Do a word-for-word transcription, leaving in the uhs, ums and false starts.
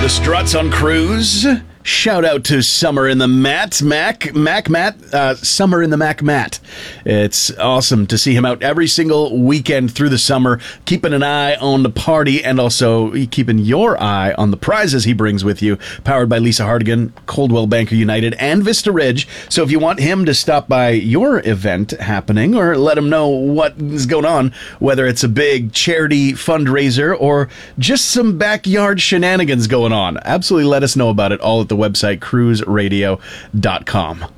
The Struts on Cruise. Shout out to Summer in the Mat, Mac, Mac, Matt, uh, Summer in the Mac, Matt. It's awesome to see him out every single weekend through the summer, keeping an eye on the party and also keeping your eye on the prizes he brings with you. Powered by Lisa Hardigan, Coldwell Banker United, and Vista Ridge. So if you want him to stop by your event happening or let him know what is going on, whether it's a big charity fundraiser or just some backyard shenanigans going on, absolutely let us know about it all at the website cruise radio dot com.